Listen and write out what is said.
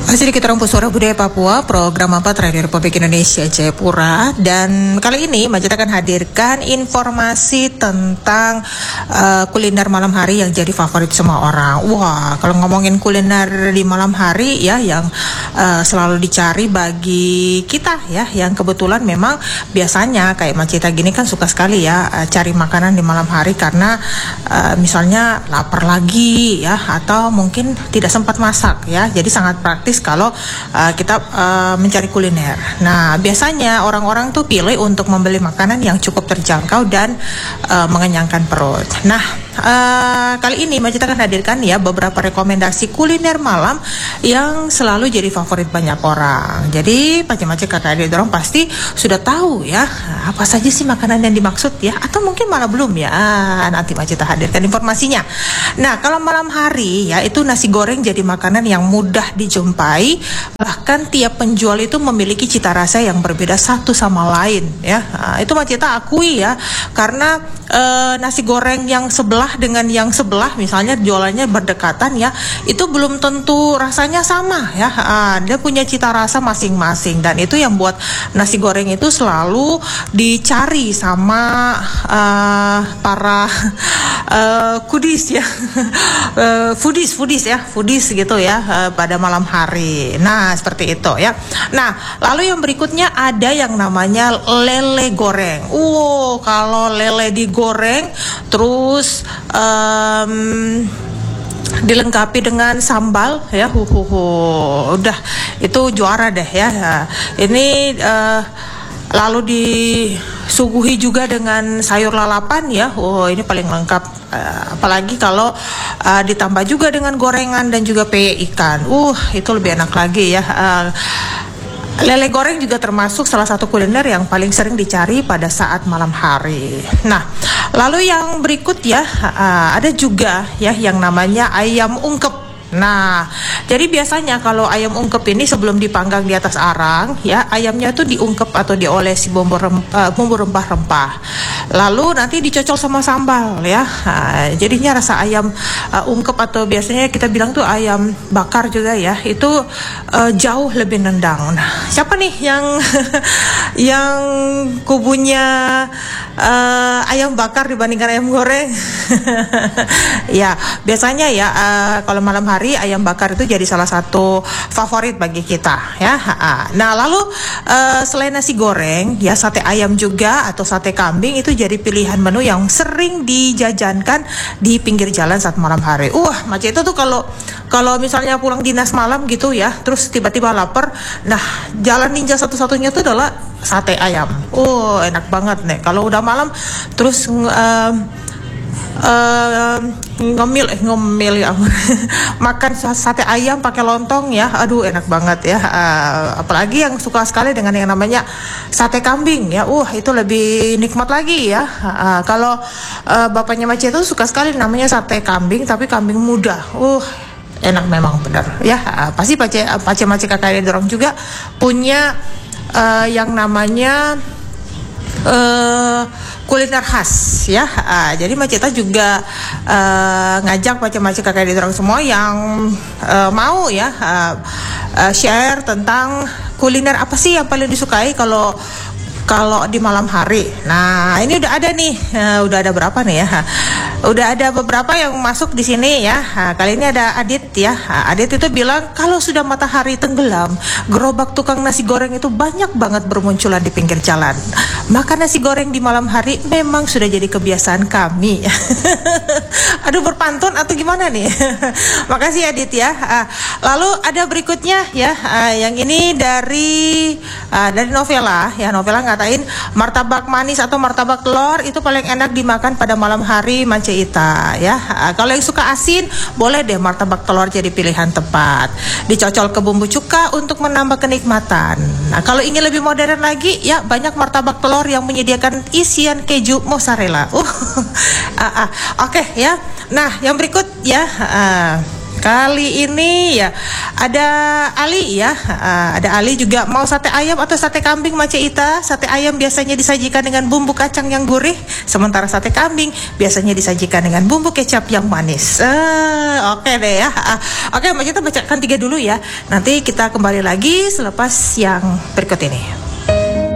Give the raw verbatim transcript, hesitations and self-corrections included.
Masih di kita Rumput Suara Budaya Papua, program empat Radio Republik Indonesia Jayapura. Dan kali ini Majid akan hadirkan informasi tentang uh, kuliner malam hari yang jadi favorit semua orang. Wah, kalau ngomongin kuliner di malam hari ya, yang uh, selalu dicari bagi kita ya, yang kebetulan memang biasanya kayak Macita gini kan suka sekali ya uh, cari makanan di malam hari karena uh, misalnya lapar lagi ya, atau mungkin tidak sempat masak ya. Jadi sangat praktis kalau uh, kita uh, mencari kuliner. Nah, biasanya orang-orang tuh pilih untuk membeli makanan yang cukup terjangkau dan uh, mengenyangkan perut. Nah, uh, kali ini Majid akan hadirkan ya beberapa rekomendasi kuliner malam yang selalu jadi favorit banyak orang. Jadi macam-macam kakak adik dorong pasti sudah tahu ya apa saja sih makanan yang dimaksud ya, atau mungkin malah belum ya. Nanti Majid hadirkan informasinya. Nah, kalau malam hari ya itu nasi goreng jadi makanan yang mudah dijumpai. Bahkan tiap penjual itu memiliki cita rasa yang berbeda satu sama lain ya. Nah, itu Macita akui ya, karena e, nasi goreng yang sebelah dengan yang sebelah misalnya jualannya berdekatan ya, itu belum tentu rasanya sama ya. Nah, dia punya cita rasa masing-masing, dan itu yang buat nasi goreng itu selalu dicari sama uh, para uh, kudis ya, uh, foodies foodies ya, foodies gitu ya uh, pada malam hari. Nah, seperti itu ya. Nah, lalu yang berikutnya ada yang namanya lele goreng. Wow, kalau lele digoreng terus um, dilengkapi dengan sambal ya, hu, hu, hu. Udah itu juara deh ya. Ini uh, lalu disuguhi juga dengan sayur lalapan ya. Oh, ini paling lengkap. Uh, apalagi kalau uh, ditambah juga dengan gorengan dan juga peye ikan. Uh, itu lebih enak lagi ya. Uh, Lele goreng juga termasuk salah satu kuliner yang paling sering dicari pada saat malam hari. Nah, lalu yang berikut ya, uh, ada juga ya yang namanya ayam ungkep. Nah, jadi biasanya kalau ayam ungkep ini sebelum dipanggang di atas arang ya, ayamnya tuh diungkep atau diolesi bumbu rempah, uh, bumbu rempah-rempah. Lalu nanti dicocol sama sambal ya. Nah, jadinya rasa ayam uh, ungkep atau biasanya kita bilang tuh ayam bakar juga ya, itu uh, jauh lebih nendang. Nah, siapa nih yang yang kubunya uh, ayam bakar dibandingkan ayam goreng? Ya, biasanya ya uh, kalau malam hari hari ayam bakar itu jadi salah satu favorit bagi kita ya. Nah, lalu uh, selain nasi goreng ya, sate ayam juga atau sate kambing itu jadi pilihan menu yang sering dijajankan di pinggir jalan saat malam hari. Wah, macam itu tuh kalau kalau misalnya pulang dinas malam gitu ya, terus tiba-tiba lapar, nah jalan ninja satu-satunya itu adalah sate ayam. Oh, enak banget nih kalau udah malam terus uh, Uh, ngemil eh ngemil ya makan sate ayam pakai lontong ya, aduh enak banget ya. Uh, apalagi yang suka sekali dengan yang namanya sate kambing ya, uh itu lebih nikmat lagi ya. Uh, kalau uh, bapaknya Maci itu suka sekali namanya sate kambing, tapi kambing muda, uh enak memang benar ya. Uh, pasti pace pace Maci kakak dorong juga punya uh, yang namanya uh, kuliner khas ya. Uh, jadi Macita juga uh, ngajak macam-macam kakak di orang semua yang uh, mau ya uh, uh, share tentang kuliner apa sih yang paling disukai kalau kalau di malam hari. Nah, ini udah ada nih, uh, udah ada berapa nih ya? Udah ada beberapa yang masuk di sini ya. Nah, kali ini ada Adit ya. Nah, Adit itu bilang kalau sudah matahari tenggelam, gerobak tukang nasi goreng itu banyak banget bermunculan di pinggir jalan. Makan nasi goreng di malam hari memang sudah jadi kebiasaan kami. Aduh, berpantun atau gimana nih? Makasih Adit ya. Uh, lalu ada berikutnya ya, uh, yang ini dari uh, dari Novela ya. Novela ngatain martabak manis atau martabak telur itu paling enak dimakan pada malam hari Macita ya. Uh, kalau yang suka asin boleh deh martabak telur jadi pilihan tepat. Dicocol ke bumbu cuka untuk menambah kenikmatan. Nah, kalau ingin lebih modern lagi ya, banyak martabak telur yang menyediakan isian keju mozzarella. Uh, uh, uh, Oke okay, ya. Nah, yang berikut ya. Uh, Kali ini ya ada Ali ya, uh, ada Ali juga mau sate ayam atau sate kambing Mace Ita. Sate ayam biasanya disajikan dengan bumbu kacang yang gurih, sementara sate kambing biasanya disajikan dengan bumbu kecap yang manis. Uh, Oke okay deh ya. Uh, Oke okay, Mace Ita bacakan tiga dulu ya. Nanti kita kembali lagi selepas yang berikut ini.